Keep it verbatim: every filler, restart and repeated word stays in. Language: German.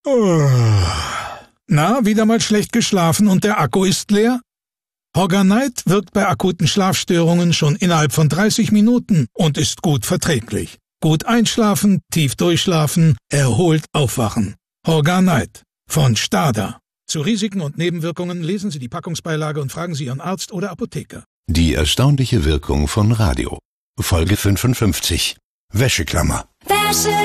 Oh. Na, wieder mal schlecht geschlafen und der Akku ist leer? Horganite wirkt bei akuten Schlafstörungen schon innerhalb von dreißig Minuten und ist gut verträglich. Gut einschlafen, tief durchschlafen, erholt aufwachen. Horganite von Stada. Zu Risiken und Nebenwirkungen lesen Sie die Packungsbeilage und fragen Sie Ihren Arzt oder Apotheker. Die erstaunliche Wirkung von Radio. Folge fünfundfünfzig. Wäscheklammer. Wäsche